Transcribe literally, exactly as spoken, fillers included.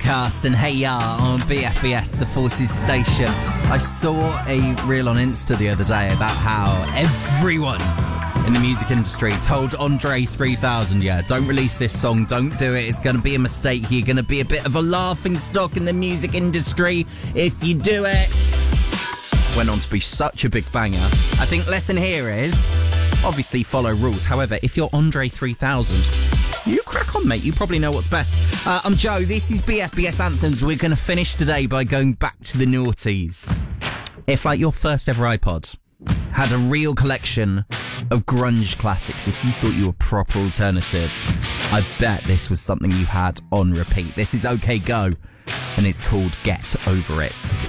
Outcast and Hey Ya on B F B S, the Forces station. I saw a reel on Insta the other day about how everyone in the music industry told Andre three thousand, yeah, don't release this song, don't do it, it's going to be a mistake, you're going to be a bit of a laughing stock in the music industry if you do it. Went on to be such a big banger. I think lesson here is, obviously follow rules. However, if you're Andre three thousand, you crack on, mate. You probably know what's best. Uh, I'm Joe. This is B F B S Anthems. We're going to finish today by going back to the noughties. If, like, your first ever iPod had a real collection of grunge classics, if you thought you were proper alternative, I bet this was something you had on repeat. This is OK Go, and it's called Get Over It.